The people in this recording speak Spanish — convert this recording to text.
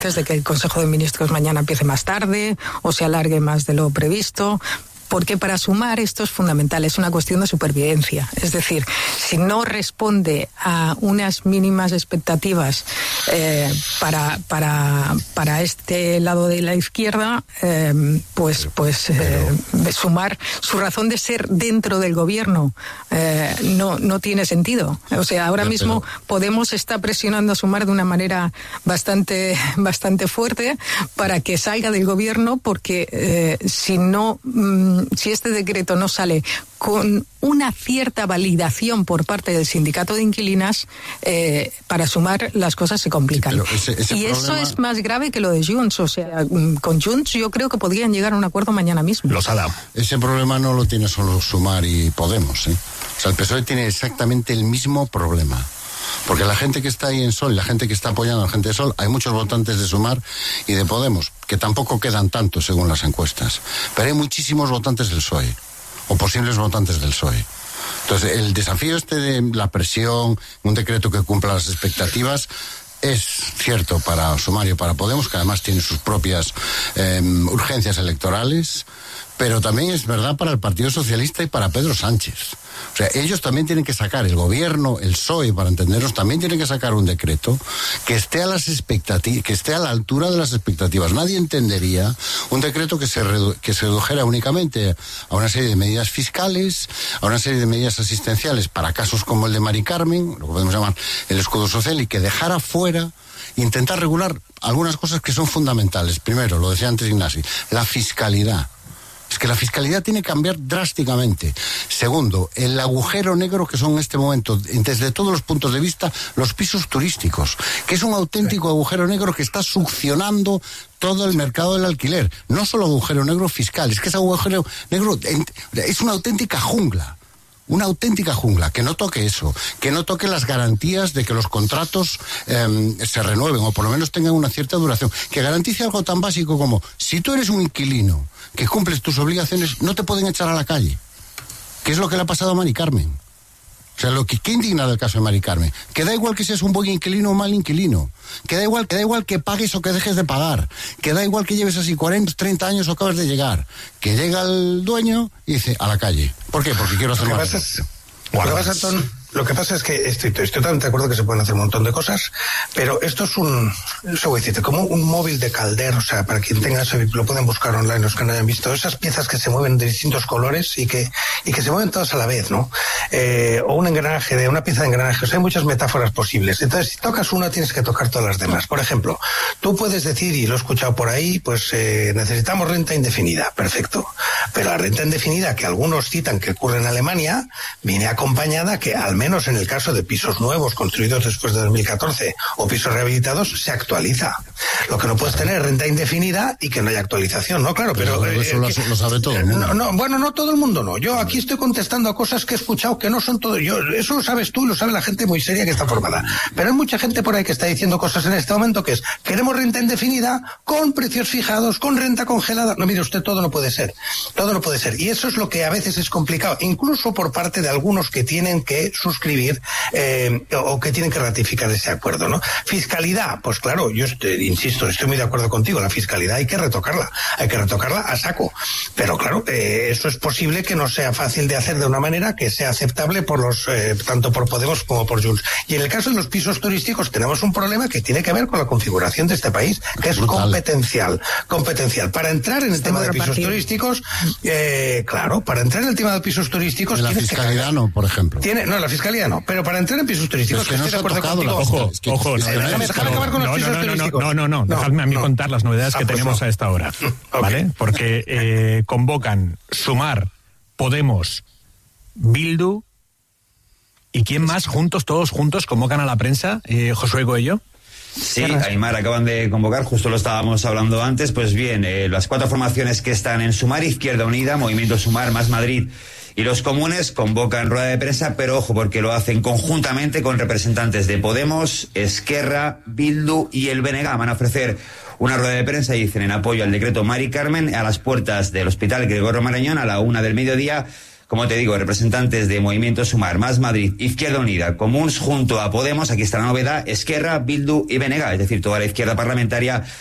de que el Consejo de Ministros mañana empiece más tarde o se alargue más de lo previsto. Porque para Sumar esto es fundamental, es una cuestión de supervivencia. Es decir, si no responde a unas mínimas expectativas para este lado de la izquierda, Sumar, su razón de ser dentro del gobierno no tiene sentido. O sea, ahora mismo Podemos está presionando a Sumar de una manera bastante fuerte para que salga del gobierno, porque si este decreto no sale con una cierta validación por parte del sindicato de inquilinas, para Sumar las cosas se complican. Sí, ese y problema... eso es más grave que lo de Junts. O sea, con Junts yo creo que podrían llegar a un acuerdo mañana mismo. Ese problema no lo tiene solo Sumar y Podemos, ¿eh? O sea, el PSOE tiene exactamente el mismo problema. Porque la gente que está ahí en Sol, la gente que está apoyando a la gente de Sol, hay muchos votantes de Sumar y de Podemos, que tampoco quedan tantos según las encuestas. Pero hay muchísimos votantes del PSOE, o posibles votantes del PSOE. Entonces, el desafío de la presión, un decreto que cumpla las expectativas, es cierto para Sumar y para Podemos, que además tiene sus propias urgencias electorales, pero también es verdad para el Partido Socialista y para Pedro Sánchez. O sea, ellos también tienen que sacar, el gobierno, el PSOE, para entendernos, también tienen que sacar un decreto que esté a las expectativas, que esté a la altura de las expectativas. Nadie entendería un decreto que se redujera únicamente a una serie de medidas fiscales, a una serie de medidas asistenciales para casos como el de Mari Carmen, lo que podemos llamar el escudo social, y que dejara fuera, intentar regular algunas cosas que son fundamentales. Primero, lo decía antes Ignasi, la fiscalidad. Es que la fiscalidad tiene que cambiar drásticamente. Segundo, el agujero negro que son en este momento, desde todos los puntos de vista, los pisos turísticos, que es un auténtico agujero negro que está succionando todo el mercado del alquiler. No solo agujero negro fiscal, es que ese agujero negro es una auténtica jungla. Una auténtica jungla, que no toque eso, que no toque las garantías de que los contratos se renueven o por lo menos tengan una cierta duración, que garantice algo tan básico como, si tú eres un inquilino que cumples tus obligaciones, no te pueden echar a la calle, que es lo que le ha pasado a Mari Carmen. O sea, qué indignado el caso de Mari Carmen, que da igual que seas un buen inquilino o un mal inquilino, que da igual que pagues o que dejes de pagar, que da igual que lleves así 40, 30 años o acabas de llegar, que llega el dueño y dice, a la calle. ¿Por qué? Porque quiero hacer más. Lo que pasa es que estoy totalmente de acuerdo que se pueden hacer un montón de cosas, pero esto es como un móvil de Calder. O sea, para quien tenga eso, lo pueden buscar online, los que no hayan visto, esas piezas que se mueven de distintos colores y que se mueven todas a la vez, ¿no? O un engranaje, una pieza de engranaje. O sea, hay muchas metáforas posibles. Entonces, si tocas una, tienes que tocar todas las demás. Por ejemplo, tú puedes decir, y lo he escuchado por ahí, pues necesitamos renta indefinida. Perfecto. Pero la renta indefinida, que algunos citan que ocurre en Alemania, viene acompañada que, al menos en el caso de pisos nuevos construidos después de 2014 o pisos rehabilitados, se actualiza. Lo que no puedes tener es renta indefinida y que no haya actualización, ¿no? Claro, pero eso lo sabe todo el mundo. No todo el mundo no. Yo aquí estoy contestando a cosas que he escuchado que no son todo. Eso lo sabes tú y lo sabe la gente muy seria que está formada. Pero hay mucha gente por ahí que está diciendo cosas en este momento que es, queremos renta indefinida con precios fijados, con renta congelada. No, mire usted, todo no puede ser. Todo no puede ser. Y eso es lo que a veces es complicado, incluso por parte de algunos que tienen que suscribir o que tienen que ratificar ese acuerdo, ¿no? Fiscalidad, pues claro, yo insisto, estoy muy de acuerdo contigo, la fiscalidad hay que retocarla a saco, pero claro, eso es posible que no sea fácil de hacer de una manera que sea aceptable por tanto por Podemos como por Junts. Y en el caso de los pisos turísticos tenemos un problema que tiene que ver con la configuración de este país, que es competencial. Para entrar en el tema de pisos turísticos, claro, para entrar en el tema de pisos turísticos... La fiscalidad no, por ejemplo. La fiscalía no, pero para entrar en pisos turísticos, que no estoy de acuerdo contigo. Ojo, déjame acabar con los pisos turísticos. No, dejadme a mí contar las novedades que tenemos a esta hora, ¿vale? Okay. Porque convocan Sumar, Podemos, Bildu, ¿y quién más? Todos juntos convocan a la prensa, Josué Coello. Sí, Aymar, acaban de convocar, justo lo estábamos hablando antes, pues bien, las 4 formaciones que están en Sumar, Izquierda Unida, Movimiento Sumar, Más Madrid y los comunes convocan rueda de prensa, pero ojo, porque lo hacen conjuntamente con representantes de Podemos, Esquerra, Bildu y el BNG. Van a ofrecer una rueda de prensa, dicen, en apoyo al decreto Mari Carmen, a las puertas del Hospital Gregorio Marañón a la 1:00 p.m, como te digo, representantes de Movimiento Sumar, Más Madrid, Izquierda Unida, Comuns, junto a Podemos. Aquí está la novedad: Esquerra, Bildu y Benega, es decir, toda la izquierda parlamentaria